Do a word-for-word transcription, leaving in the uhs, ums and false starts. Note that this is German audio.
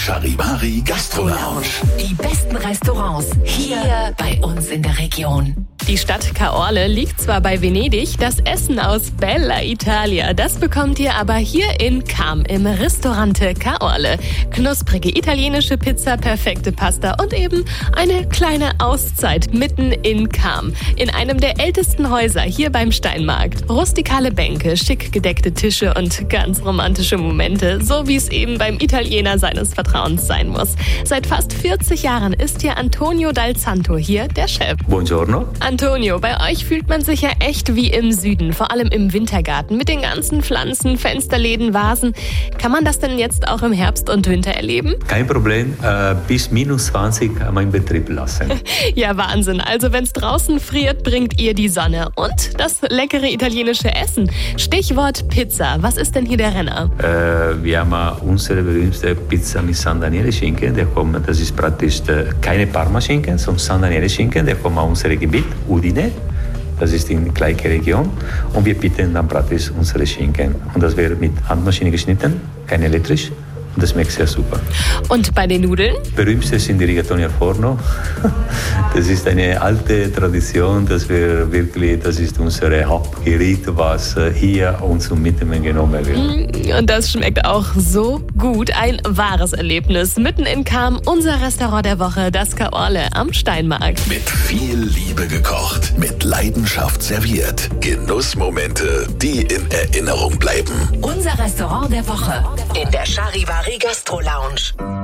Charivari Gastro Lounge. Die besten Restaurants hier bei uns in der Region. Die Stadt Caorle liegt zwar bei Venedig, das Essen aus Bella Italia, das bekommt ihr aber hier in Cham im Ristorante Caorle. Knusprige italienische Pizza, perfekte Pasta und eben eine kleine Auszeit mitten in Cham. In einem der ältesten Häuser hier beim Steinmarkt. Rustikale Bänke, schick gedeckte Tische und ganz romantische Momente, so wie es eben beim Italiener seines Vertrauens sein muss. Seit fast vierzig Jahren ist hier Antonio Dal Santo hier der Chef. Buongiorno. Antonio, bei euch fühlt man sich ja echt wie im Süden, vor allem im Wintergarten mit den ganzen Pflanzen, Fensterläden, Vasen. Kann man das denn jetzt auch im Herbst und Winter erleben? Kein Problem, äh, bis minus zwanzig meinen Betrieb lassen. Ja, Wahnsinn. Also wenn es draußen friert, bringt ihr die Sonne und das leckere italienische Essen. Stichwort Pizza. Was ist denn hier der Renner? Äh, wir haben unsere berühmte Pizza mit San Daniele Schinken. Der kommt, das ist praktisch äh, keine Parma-Schinken, sondern San Daniele Schinken. Der kommt aus unserem Gebiet. Udine, das ist in der gleichen Region, und wir bieten dann praktisch unsere Schinken. Und das wird mit Handmaschine geschnitten, kein elektrisch, und das schmeckt sehr super. Und bei den Nudeln? Berühmte sind die Rigatoni al Forno. Das ist eine alte Tradition, dass wir wirklich, das ist unser Hauptgericht, was hier uns zum Mitnehmen genommen wird. Und das schmeckt auch so gut. Ein wahres Erlebnis. Mitten in Cham, unser Restaurant der Woche, das Caorle am Steinmarkt. Mit viel Liebe gekocht, mit Leidenschaft serviert. Genussmomente, die in Erinnerung bleiben. Unser Restaurant der Woche in der Charivari Gastro Lounge.